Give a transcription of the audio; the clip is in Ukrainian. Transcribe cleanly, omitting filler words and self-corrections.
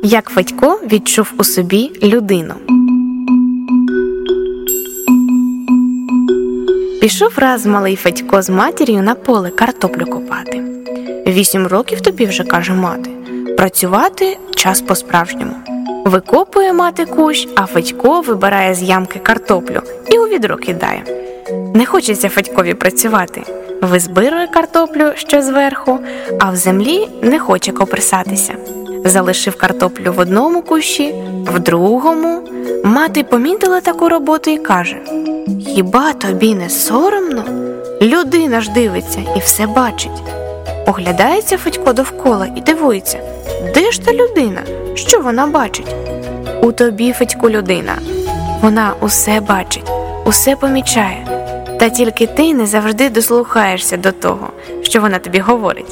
Як Федько відчув у собі людину. Пішов раз малий Федько з матір'ю на поле картоплю копати. 8 років тобі вже, каже мати. Працювати час по-справжньому. Викопує мати кущ, а Федько вибирає з ямки картоплю і у відро кидає. Не хочеться Федькові працювати. Визбирує картоплю ще зверху, а в землі не хоче копресатися. Залишив картоплю в одному кущі, в другому. Мати помітила таку роботу і каже: «Хіба тобі не соромно? Людина ж дивиться і все бачить». Оглядається Федько довкола і дивується: де ж та людина? Що вона бачить? У тобі, Федьку, людина. Вона усе бачить, усе помічає. Та тільки ти не завжди дослухаєшся до того, що вона тобі говорить.